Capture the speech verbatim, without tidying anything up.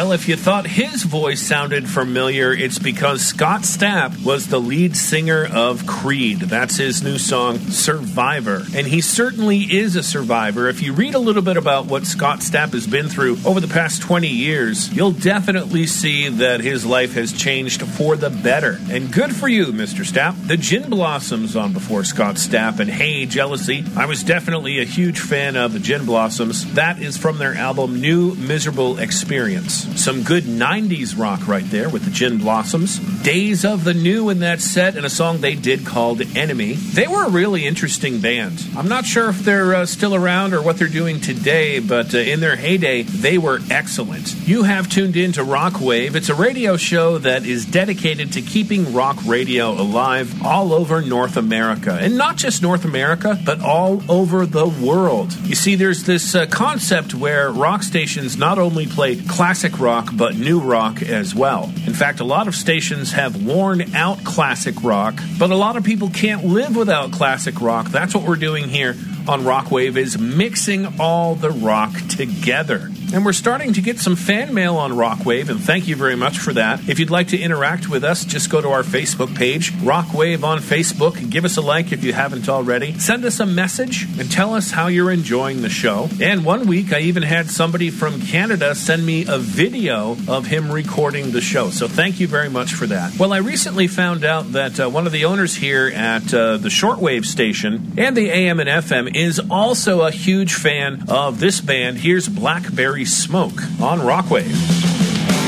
Well, if you thought his voice sounded familiar, it's because Scott Stapp was the lead singer of Creed. That's his new song, Survivor. And he certainly is a survivor. If you read a little bit about what Scott Stapp has been through over the past twenty years, you'll definitely see that his life has changed for the better. And good for you, Mister Stapp. The Gin Blossoms on before Scott Stapp, and Hey Jealousy. I was definitely a huge fan of the Gin Blossoms. That is from their album New Miserable Experience. Some good nineties rock right there with the Gin Blossoms. Days of the New in that set, and a song they did called Enemy. They were a really interesting band. I'm not sure if they're uh, still around or what they're doing today, but uh, in their heyday, they were excellent. You have tuned in to Rockwave. It's a radio show that is dedicated to keeping rock radio alive all over North America. And not just North America, but all over the world. You see, there's this uh, concept where rock stations not only play classic rock, but new rock as well. In fact, a lot of stations have worn out classic rock, but a lot of people can't live without classic rock. That's what we're doing here on Rockwave, is mixing all the rock together. And we're starting to get some fan mail on Rockwave, and thank you very much for that. If you'd like to interact with us, just go to our Facebook page, Rockwave on Facebook, and give us a like if you haven't already. Send us a message and tell us how you're enjoying the show. And one week, I even had somebody from Canada send me a video of him recording the show. So thank you very much for that. Well, I recently found out that uh, one of the owners here at uh, the shortwave station and the A M and F M is also a huge fan of this band. Here's Blackberry Smoke on Rockwave.